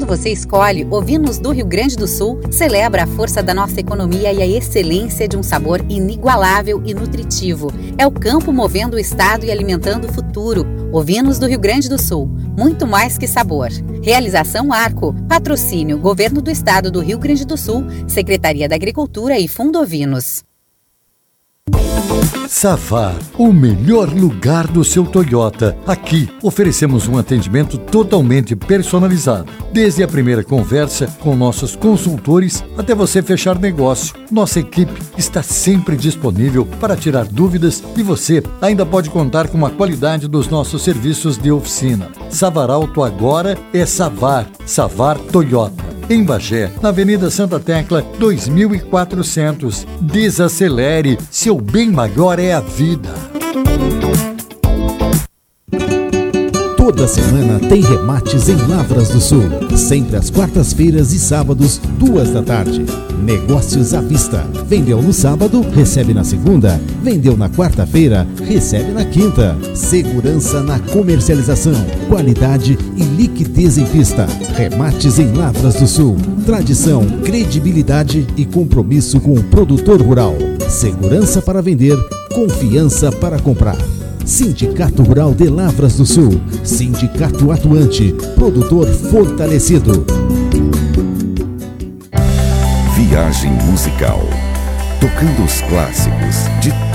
você escolhe Ovinos do Rio Grande do Sul, celebra a força da nossa economia e a excelência de um sabor inigualável e nutritivo. É o campo movendo o estado e alimentando o futuro. Ovinos do Rio Grande do Sul, muito mais que sabor. Realização Arco, patrocínio Governo do Estado do Rio Grande do Sul, Secretaria da Agricultura e Fundo Ovinos. Savar, o melhor lugar do seu Toyota. Aqui oferecemos um atendimento totalmente personalizado. Desde a primeira conversa com nossos consultores até você fechar negócio. Nossa equipe está sempre disponível para tirar dúvidas e você ainda pode contar com a qualidade dos nossos serviços de oficina. Savar Auto agora é Savar. Savar Toyota. Em Bagé, na Avenida Santa Tecla, 2400. Desacelere, seu bem maior é a vida. Toda semana tem remates em Lavras do Sul. Sempre às quartas-feiras e sábados, 14h. Negócios à vista. Vendeu no sábado, recebe na segunda. Vendeu na quarta-feira, recebe na quinta. Segurança na comercialização. Qualidade e liquidez em pista. Remates em Lavras do Sul. Tradição, credibilidade e compromisso com o produtor rural. Segurança para vender, confiança para comprar. Sindicato Rural de Lavras do Sul. Sindicato atuante. Produtor fortalecido. Viagem musical. Tocando os clássicos de